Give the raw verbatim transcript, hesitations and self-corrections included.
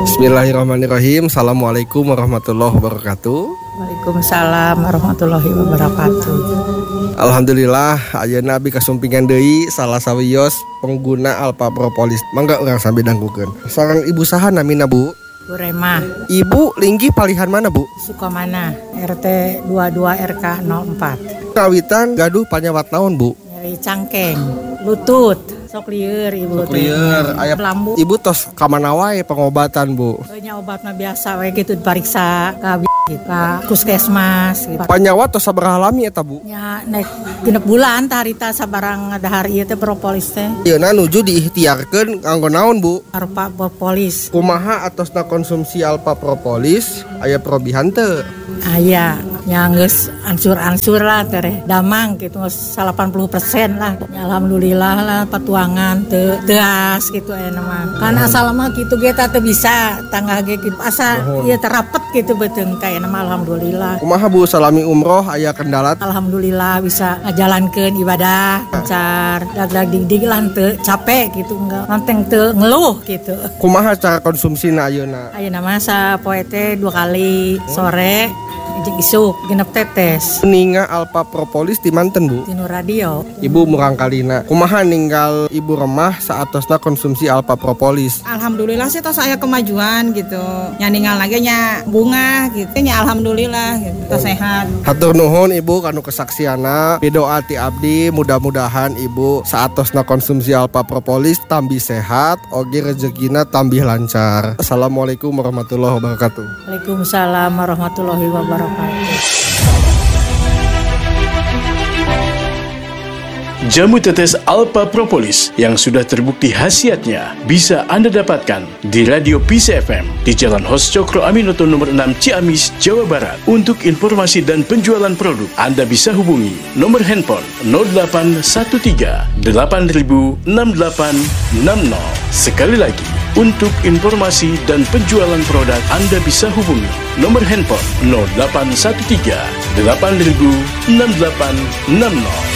Bismillahirrahmanirrahim. Assalamualaikum warahmatullahi wabarakatuh. Waalaikumsalam warahmatullahi wabarakatuh. Alhamdulillah ayeuna abi kasumpingan deui salah sawios pengguna Alpha Propolis. Mangga urang sambil danggukeun. Sareng ibu saha namina Bu? Bu Rema. Ibu linggih palihan mana Bu? Sukamana, R T dua puluh dua R K nol empat. Kawitan gaduh panyawat naon Bu? Nyeri cangkeng, lutut, sok lieur ibu teh. Sok lieur, aya lambu. Ibu tos ka mana wae pengobatan Bu? Nya obat mah biasa we kitu dipariksa ka ka puskesmas gitu. Panyawat tos sabaraha lami eta Bu? Nya naik genep bulan tah harita sabarang dahar ieu teh propolis teh. Yeuna nuju diikhtiarkeun kanggo naon Bu? Alpha Propolis. Kumaha atosna konsumsi Alpha Propolis aya perobihan teu? Aya, yang geus ansur-ansur lah teh damang gitu delapan puluh persen lah. Ya, alhamdulillah lah patuangan teu teas gitu aya mah. Kan asal mah kitu ge teh bisa tangga ge kitu asa ieu terapet gitu beuteung teh mah alhamdulillah. Kumaha Bu salami umroh aya kendala? Alhamdulillah bisa ngajalankeun ibadah lancar, dag-dag dig-dig lah teu capek gitu enggak nanteng teu ngeluh gitu. Kumaha cara konsumsina ayeuna? Ayeuna mah sapoe teh dua kali sore jeung isuk genep tetes. Ninga Alpha Propolis di manten Bu? Tinu radio. Ibu murang kalina. Kumaha ninggal Ibu Remah saatosna konsumsi Alpha Propolis? Alhamdulillah sih tos aya kemajuan gitu. Nya ninggal lagi nya bunga gitu. Nya alhamdulillah gitu. Tos sehat. Hatur nuhun Ibu kanu kesaksiana. Pidoa ti abdi mudah-mudahan Ibu saatosna konsumsi Alpha Propolis tambih sehat, oge rezekina tambih lancar. Assalamualaikum warahmatullahi wabarakatuh. Waalaikumsalam warahmatullahi wabarakatuh. Jamu tetes Alpha Propolis yang sudah terbukti khasiatnya bisa Anda dapatkan di Radio P C F M di Jalan Hos Cokro Aminoto nomor enam Ciamis, Jawa Barat. Untuk informasi dan penjualan produk, Anda bisa hubungi nomor handphone nol delapan satu tiga delapan nol enam delapan enam nol. Sekali lagi, untuk informasi dan penjualan produk Anda bisa hubungi nomor handphone nol delapan satu tiga delapan nol enam delapan enam nol.